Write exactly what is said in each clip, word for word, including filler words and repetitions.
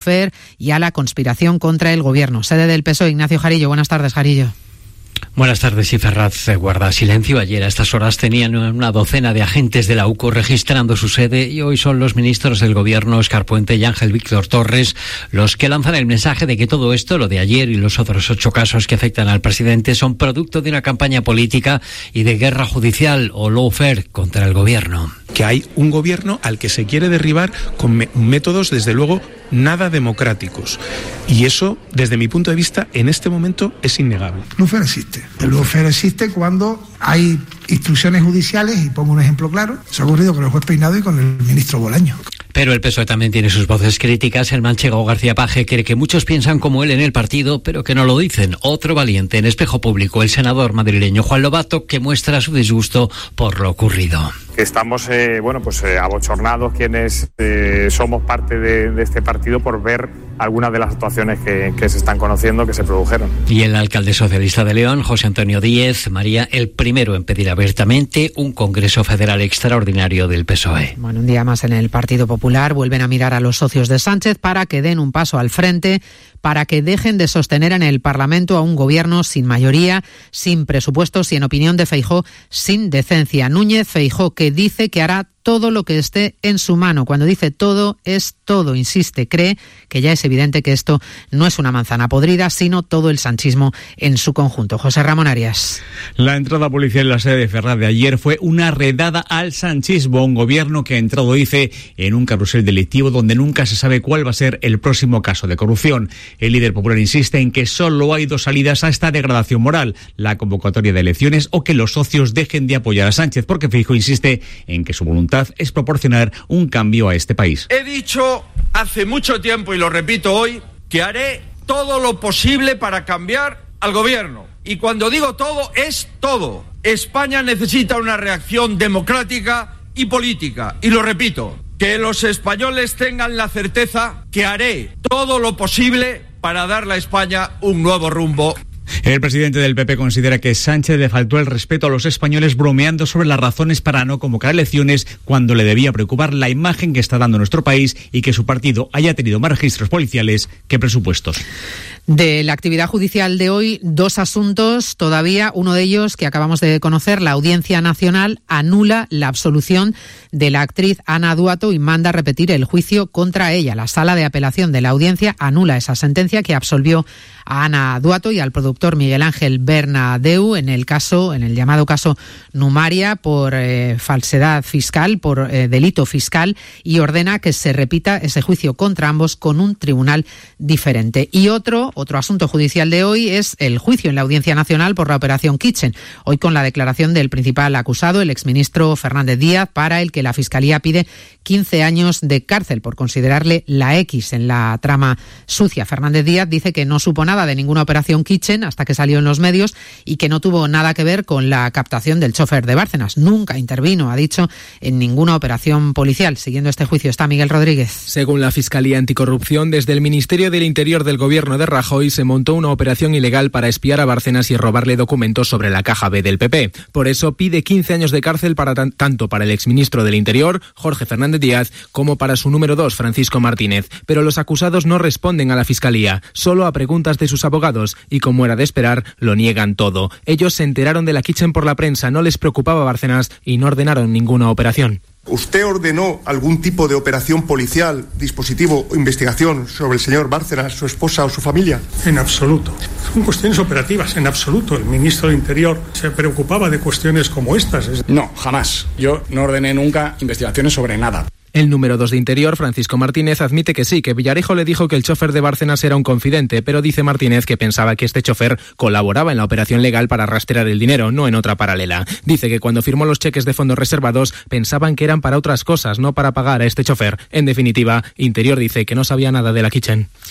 chofer y a la conspiración contra el gobierno. Sede del P S O E, Ignacio Jarillo. Buenas tardes, Jarillo. Buenas tardes. Y Ferraz guarda silencio. Ayer a estas horas tenían una docena de agentes de la U C O registrando su sede y hoy son los ministros del Gobierno, Óscar Puente y Ángel Víctor Torres, los que lanzan el mensaje de que todo esto, lo de ayer y los otros ocho casos que afectan al presidente, son producto de una campaña política y de guerra judicial o lawfare contra el Gobierno. Que hay un Gobierno al que se quiere derribar con me- métodos, desde luego, nada democráticos. Y eso, desde mi punto de vista, en este momento es innegable. Lawfare existe. El lawfare existe cuando hay instrucciones judiciales, y pongo un ejemplo claro, se ha ocurrido con el juez Peinado y con el ministro Bolaño. Pero el P S O E también tiene sus voces críticas. El manchego García Paje cree que muchos piensan como él en el partido, pero que no lo dicen. Otro valiente en espejo público, el senador madrileño Juan Lobato, que muestra su disgusto por lo ocurrido. Estamos, eh, bueno, pues eh, abochornados quienes eh, somos parte de, de este partido por ver algunas de las actuaciones que, que se están conociendo, que se produjeron. Y el alcalde socialista de León, José Antonio Díez María, el primero en pedir abiertamente un Congreso Federal extraordinario del P S O E. Bueno, un día más en el Partido Popular vuelven a mirar a los socios de Sánchez para que den un paso al frente, para que dejen de sostener en el Parlamento a un gobierno sin mayoría, sin presupuestos y, en opinión de Feijóo, sin decencia. Núñez Feijóo, que dice que hará todo lo que esté en su mano. Cuando dice todo, es todo, insiste. Cree que ya es evidente que esto no es una manzana podrida, sino todo el sanchismo en su conjunto. José Ramón Arias. La entrada policial en la sede de Ferraz de ayer fue una redada al sanchismo, un gobierno que ha entrado, dice, en un carrusel delictivo donde nunca se sabe cuál va a ser el próximo caso de corrupción. El líder popular insiste en que solo hay dos salidas a esta degradación moral: la convocatoria de elecciones o que los socios dejen de apoyar a Sánchez, porque Feijóo insiste en que su voluntad es proporcionar un cambio a este país. He dicho hace mucho tiempo, y lo repito hoy, que haré todo lo posible para cambiar al gobierno. Y cuando digo todo, es todo. España necesita una reacción democrática y política. Y lo repito, que los españoles tengan la certeza que haré todo lo posible para darle a España un nuevo rumbo. El presidente del P P considera que Sánchez le faltó el respeto a los españoles bromeando sobre las razones para no convocar elecciones cuando le debía preocupar la imagen que está dando nuestro país y que su partido haya tenido más registros policiales que presupuestos. De la actividad judicial de hoy, dos asuntos todavía. Uno de ellos que acabamos de conocer: la Audiencia Nacional anula la absolución de la actriz Ana Duato y manda repetir el juicio contra ella. La Sala de Apelación de la Audiencia anula esa sentencia que absolvió a Ana Duato y al productor Miguel Ángel Bernadeu en el caso, en el llamado caso Numaria, por eh, falsedad fiscal, por eh, delito fiscal, y ordena que se repita ese juicio contra ambos con un tribunal diferente. Y otro, otro asunto judicial de hoy es el juicio en la Audiencia Nacional por la operación Kitchen. Hoy con la declaración del principal acusado, el exministro Fernández Díaz, para el que la Fiscalía pide quince años de cárcel por considerarle la X en la trama sucia. Fernández Díaz dice que no supo nada de ninguna operación Kitchen hasta que salió en los medios y que no tuvo nada que ver con la captación del chofer de Bárcenas. Nunca intervino, ha dicho, en ninguna operación policial. Siguiendo este juicio está Miguel Rodríguez. Según la Fiscalía Anticorrupción, desde el Ministerio del Interior del Gobierno de Rajoy se montó una operación ilegal para espiar a Bárcenas y robarle documentos sobre la caja B del P P. Por eso pide quince años de cárcel para tan, tanto para el exministro del Interior, Jorge Fernández Díaz, como para su número dos, Francisco Martínez. Pero los acusados no responden a la Fiscalía, solo a preguntas de sus abogados, y como era de esperar, lo niegan todo. Ellos se enteraron de la Kitchen por la prensa, no les preocupaba Bárcenas y no ordenaron ninguna operación. ¿Usted ordenó algún tipo de operación policial, dispositivo o investigación sobre el señor Bárcenas, su esposa o su familia? En absoluto. Son cuestiones operativas, en absoluto. El ministro del Interior se preocupaba de cuestiones como estas. No, jamás. Yo no ordené nunca investigaciones sobre nada. El número dos de Interior, Francisco Martínez, admite que sí, que Villarejo le dijo que el chofer de Bárcenas era un confidente, pero dice Martínez que pensaba que este chofer colaboraba en la operación legal para rastrear el dinero, no en otra paralela. Dice que cuando firmó los cheques de fondos reservados pensaban que eran para otras cosas, no para pagar a este chofer. En definitiva, Interior dice que no sabía nada de la Kitchen.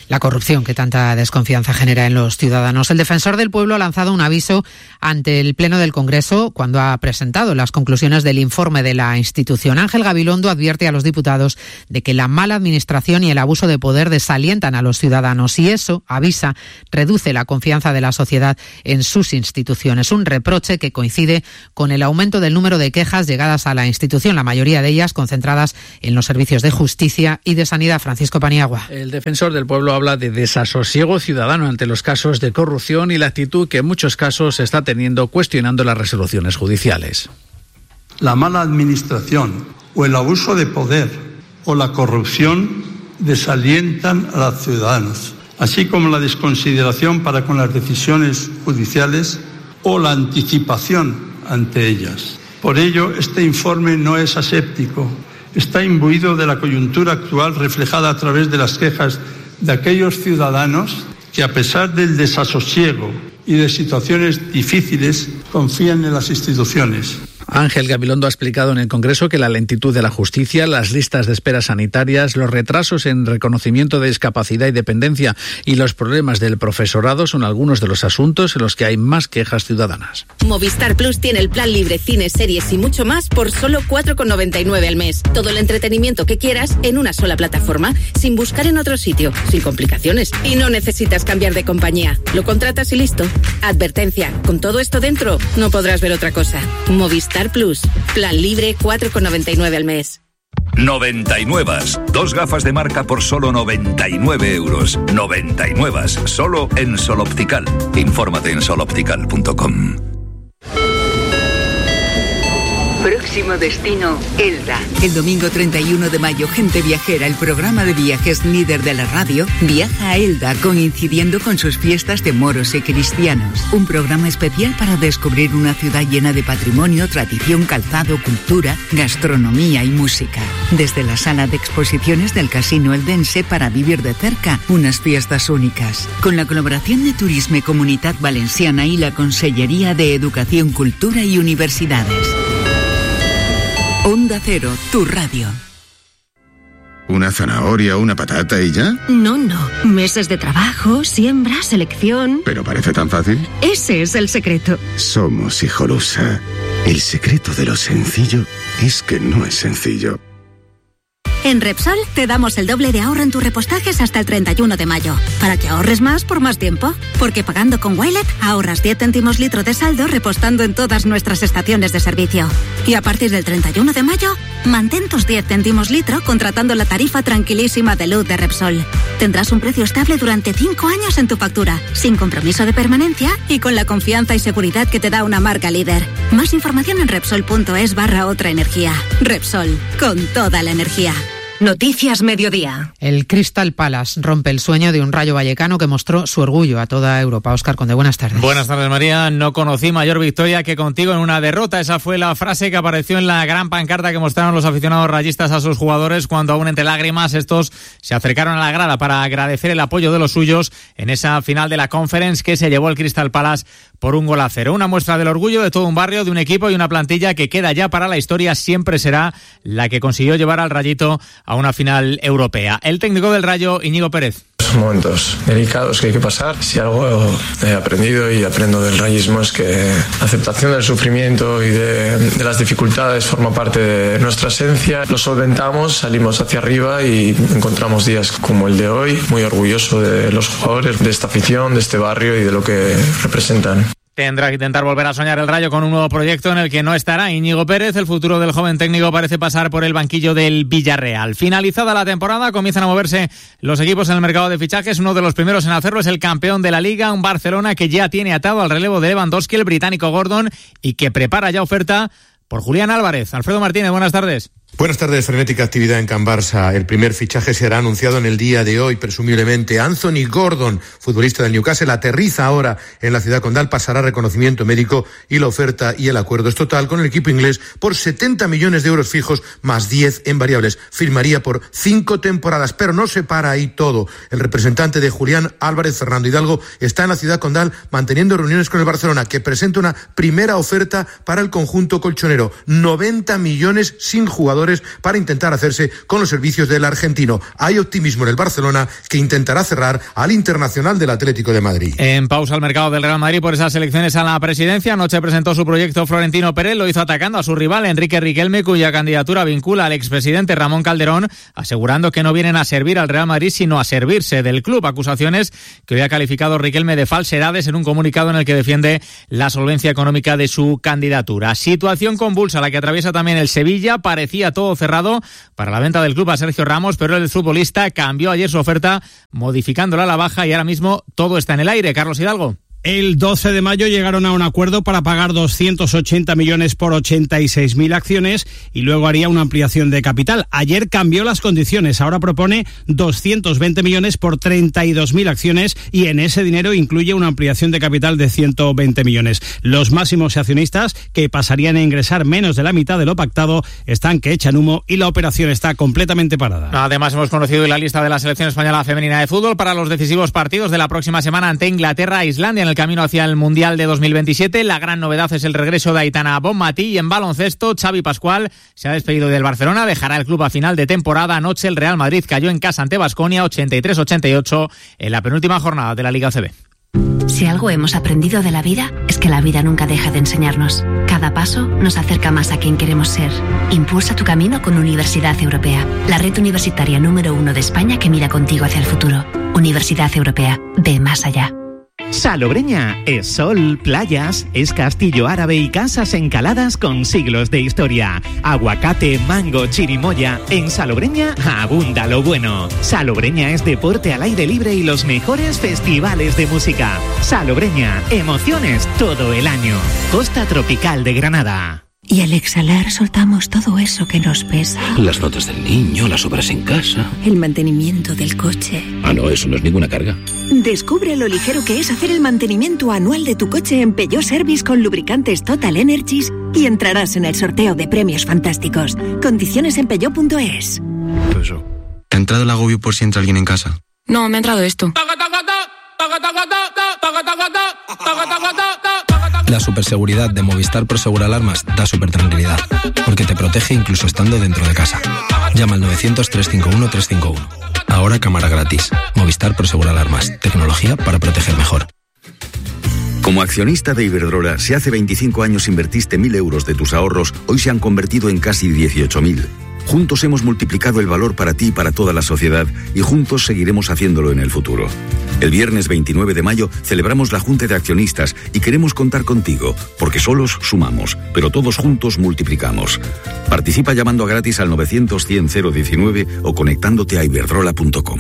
la corrupción que tanta desconfianza genera en los ciudadanos. El defensor del pueblo ha lanzado un aviso ante el Pleno del Congreso cuando ha presentado las conclusiones del informe de la institución. Ángel Gabilondo advierte a los diputados de que la mala administración y el abuso de poder desalientan a los ciudadanos y eso, avisa, reduce la confianza de la sociedad en sus instituciones. Un reproche que coincide con el aumento del número de quejas llegadas a la institución, la mayoría de ellas concentradas en los servicios de justicia y de sanidad. Francisco Paniagua. El defensor del pueblo habla de desasosiego ciudadano ante los casos de corrupción y la actitud que en muchos casos se está teniendo cuestionando las resoluciones judiciales. La mala administración o el abuso de poder o la corrupción desalientan a los ciudadanos, así como la desconsideración para con las decisiones judiciales o la anticipación ante ellas. Por ello, este informe no es aséptico, está imbuido de la coyuntura actual reflejada a través de las quejas de aquellos ciudadanos que, a pesar del desasosiego y de situaciones difíciles, confían en las instituciones. Ángel Gabilondo ha explicado en el Congreso que la lentitud de la justicia, las listas de espera sanitarias, los retrasos en reconocimiento de discapacidad y dependencia y los problemas del profesorado son algunos de los asuntos en los que hay más quejas ciudadanas. Movistar Plus tiene el plan libre, cines, series y mucho más por solo cuatro con noventa y nueve al mes. Todo el entretenimiento que quieras en una sola plataforma, sin buscar en otro sitio, sin complicaciones. Y no necesitas cambiar de compañía. Lo contratas y listo. Advertencia, con todo esto dentro, no podrás ver otra cosa. Movistar Plus, plan libre cuatro con noventa y nueve al mes. noventa y nueve. Dos gafas de marca por solo noventa y nueve euros. noventa y nueve. Solo en Sol Optical. Infórmate en sol optical punto com. Próximo destino, Elda. El domingo treinta y uno de mayo, Gente Viajera, el programa de viajes líder de la radio, viaja a Elda coincidiendo con sus fiestas de moros y cristianos. Un programa especial para descubrir una ciudad llena de patrimonio, tradición, calzado, cultura, gastronomía y música. Desde la sala de exposiciones del Casino Eldense para vivir de cerca unas fiestas únicas. Con la colaboración de Turisme y Comunitat Valenciana y la Consellería de Educación, Cultura y Universidades. Onda Cero, tu radio. ¿Una zanahoria, una patata y ya? No, no. Meses de trabajo, siembra, selección... ¿Pero parece tan fácil? Ese es el secreto. Somos Hijolusa. El secreto de lo sencillo es que no es sencillo. En Repsol te damos el doble de ahorro en tus repostajes hasta el treinta y uno de mayo, para que ahorres más por más tiempo. Porque pagando con Wilet ahorras diez céntimos litro de saldo repostando en todas nuestras estaciones de servicio. Y a partir del treinta y uno de mayo, mantén tus diez céntimos litro contratando la tarifa tranquilísima de luz de Repsol. Tendrás un precio estable durante cinco años en tu factura, sin compromiso de permanencia y con la confianza y seguridad que te da una marca líder. Más información en Repsol.es barra otra energía. Repsol, con toda la energía. Noticias Mediodía. El Crystal Palace rompe el sueño de un Rayo Vallecano que mostró su orgullo a toda Europa. Óscar Conde, buenas tardes. Buenas tardes, María. No conocí mayor victoria que contigo en una derrota. Esa fue la frase que apareció en la gran pancarta que mostraron los aficionados rayistas a sus jugadores cuando, aún entre lágrimas, estos se acercaron a la grada para agradecer el apoyo de los suyos en esa final de la Conference que se llevó el Crystal Palace por un gol a cero. Una muestra del orgullo de todo un barrio, de un equipo y una plantilla que queda ya para la historia. Siempre será la que consiguió llevar al Rayito a una final europea. El técnico del Rayo, Íñigo Pérez. Son momentos delicados que hay que pasar. Si algo he aprendido y aprendo del rayismo es que la aceptación del sufrimiento y de, de las dificultades forma parte de nuestra esencia. Lo solventamos, salimos hacia arriba y encontramos días como el de hoy. Muy orgulloso de los jugadores, de esta afición, de este barrio y de lo que representan. Tendrá que intentar volver a soñar el Rayo con un nuevo proyecto en el que no estará Íñigo Pérez. El futuro del joven técnico parece pasar por el banquillo del Villarreal. Finalizada la temporada, comienzan a moverse los equipos en el mercado de fichajes. Uno de los primeros en hacerlo es el campeón de la Liga, un Barcelona que ya tiene atado al relevo de Lewandowski, el británico Gordon, y que prepara ya oferta por Julián Álvarez. Alfredo Martínez, buenas tardes. Buenas tardes. Frenética actividad en Can Barça. El primer fichaje será anunciado en el día de hoy, presumiblemente. Anthony Gordon, futbolista del Newcastle, aterriza ahora en la ciudad condal, pasará reconocimiento médico y la oferta y el acuerdo es total con el equipo inglés por setenta millones de euros fijos más diez en variables. Firmaría por cinco temporadas, pero no se para ahí todo. El representante de Julián Álvarez, Fernando Hidalgo, está en la ciudad condal manteniendo reuniones con el Barcelona, que presenta una primera oferta para el conjunto colchonero. noventa millones sin jugadores jugadores para intentar hacerse con los servicios del argentino. Hay optimismo en el Barcelona, que intentará cerrar al Internacional del Atlético de Madrid. En pausa el mercado del Real Madrid por esas elecciones a la presidencia. Anoche presentó su proyecto Florentino Pérez, lo hizo atacando a su rival Enrique Riquelme, cuya candidatura vincula al expresidente Ramón Calderón, asegurando que no vienen a servir al Real Madrid sino a servirse del club. Acusaciones que hoy ha calificado Riquelme de falsedades en un comunicado en el que defiende la solvencia económica de su candidatura. Situación convulsa la que atraviesa también el Sevilla. Parecía todo cerrado para la venta del club a Sergio Ramos, pero el futbolista cambió ayer su oferta modificándola a la baja y ahora mismo todo está en el aire. Carlos Hidalgo. El doce de mayo llegaron a un acuerdo para pagar doscientos ochenta millones por ochenta y seis mil acciones y luego haría una ampliación de capital. Ayer cambió las condiciones, ahora propone doscientos veinte millones por treinta y dos mil acciones y en ese dinero incluye una ampliación de capital de ciento veinte millones. Los máximos accionistas, que pasarían a ingresar menos de la mitad de lo pactado, están que echan humo y la operación está completamente parada. Además, hemos conocido la lista de la selección española femenina de fútbol para los decisivos partidos de la próxima semana ante Inglaterra e Islandia en el camino hacia el Mundial de dos mil veintisiete. La gran novedad es el regreso de Aitana Bonmatí y en baloncesto Xavi Pascual se ha despedido del Barcelona, dejará el club a final de temporada. Anoche el Real Madrid cayó en casa ante Baskonia ochenta y tres ochenta y ocho en la penúltima jornada de la Liga A C B. Si algo hemos aprendido de la vida es que la vida nunca deja de enseñarnos. Cada paso nos acerca más a quien queremos ser. Impulsa tu camino con Universidad Europea, la red universitaria número uno de España que mira contigo hacia el futuro. Universidad Europea, ve más allá. Salobreña es sol, playas, es castillo árabe y casas encaladas con siglos de historia. Aguacate, mango, chirimoya. En Salobreña abunda lo bueno. Salobreña es deporte al aire libre y los mejores festivales de música. Salobreña, emociones todo el año. Costa Tropical de Granada. Y al exhalar soltamos todo eso que nos pesa. Las notas del niño, las obras en casa. El mantenimiento del coche. Ah, no, eso no es ninguna carga. Descubre lo ligero que es hacer el mantenimiento anual de tu coche en Peugeot Service con lubricantes Total Energies y entrarás en el sorteo de premios fantásticos. Condiciones en peugeot punto es. Eso. ¿Te ha entrado el agobio por si entra alguien en casa? No, me ha entrado esto. La superseguridad de Movistar Prosegur Alarmas da súper tranquilidad, porque te protege incluso estando dentro de casa. Llama al novecientos, trescientos cincuenta y uno, trescientos cincuenta y uno. Ahora cámara gratis. Movistar Prosegur Alarmas. Tecnología para proteger mejor. Como accionista de Iberdrola, si hace veinticinco años invertiste mil euros de tus ahorros, hoy se han convertido en casi dieciocho mil. Juntos hemos multiplicado el valor para ti y para toda la sociedad y juntos seguiremos haciéndolo en el futuro. El viernes veintinueve de mayo celebramos la Junta de Accionistas y queremos contar contigo, porque solos sumamos, pero todos juntos multiplicamos. Participa llamando a gratis al novecientos, cien, cero diecinueve o conectándote a iberdrola punto com.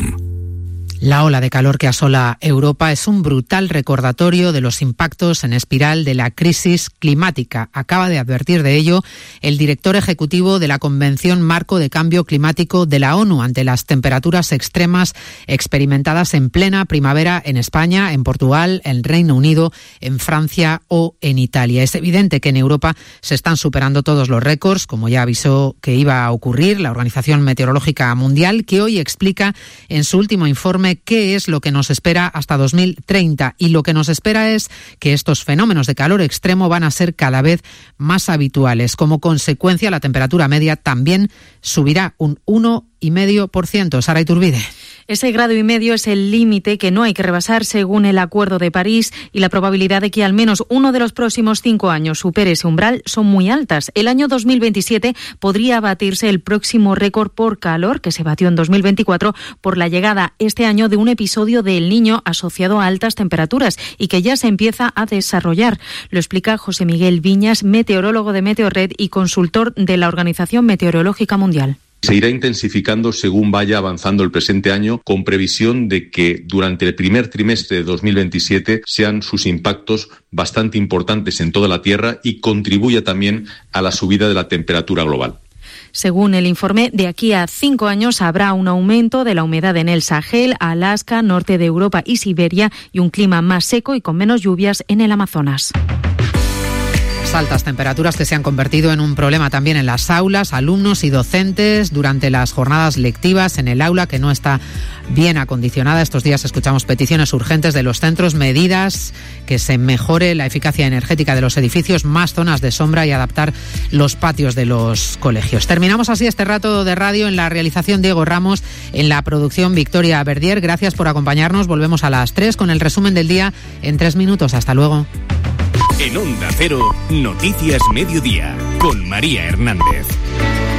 La ola de calor que asola Europa es un brutal recordatorio de los impactos en espiral de la crisis climática. Acaba de advertir de ello el director ejecutivo de la Convención Marco de Cambio Climático de la ONU ante las temperaturas extremas experimentadas en plena primavera en España, en Portugal, en Reino Unido, en Francia o en Italia. Es evidente que en Europa se están superando todos los récords, como ya avisó que iba a ocurrir la Organización Meteorológica Mundial, que hoy explica en su último informe qué es lo que nos espera hasta dos mil treinta, y lo que nos espera es que estos fenómenos de calor extremo van a ser cada vez más habituales. Como consecuencia, la temperatura media también subirá un uno coma cinco por ciento. Sara Iturbide. Ese grado y medio es el límite que no hay que rebasar según el Acuerdo de París, y la probabilidad de que al menos uno de los próximos cinco años supere ese umbral son muy altas. El año dos mil veintisiete podría batirse el próximo récord por calor que se batió en dos mil veinticuatro por la llegada este año de un episodio de El Niño asociado a altas temperaturas y que ya se empieza a desarrollar. Lo explica José Miguel Viñas, meteorólogo de Meteorred y consultor de la Organización Meteorológica Mundial. Se irá intensificando según vaya avanzando el presente año, con previsión de que durante el primer trimestre de dos mil veintisiete sean sus impactos bastante importantes en toda la Tierra y contribuya también a la subida de la temperatura global. Según el informe, de aquí a cinco años habrá un aumento de la humedad en el Sahel, Alaska, norte de Europa y Siberia, y un clima más seco y con menos lluvias en el Amazonas. Las altas temperaturas que se han convertido en un problema también en las aulas, alumnos y docentes durante las jornadas lectivas en el aula que no está bien acondicionada. Estos días escuchamos peticiones urgentes de los centros, medidas que se mejore la eficacia energética de los edificios, más zonas de sombra y adaptar los patios de los colegios. Terminamos así este rato de radio. En la realización Diego Ramos, en la producción Victoria Verdier. Gracias por acompañarnos. Volvemos a las tres con el resumen del día en tres minutos. Hasta luego. En Onda Cero, Noticias Mediodía, con María Hernández.